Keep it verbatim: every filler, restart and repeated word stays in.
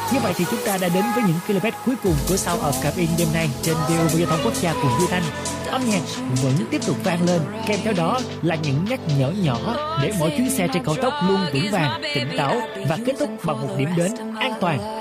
Như vậy thì chúng ta đã đến với những km cuối cùng của Sound of Cabin đêm nay trên vê o vê Giao thông Quốc gia cùng Duy Thanh. Âm nhạc vẫn tiếp tục vang lên, kèm theo đó là những nhắc nhở nhỏ để mỗi chuyến xe trên cao tốc luôn vững vàng, tỉnh táo và kết thúc bằng một điểm đến an toàn.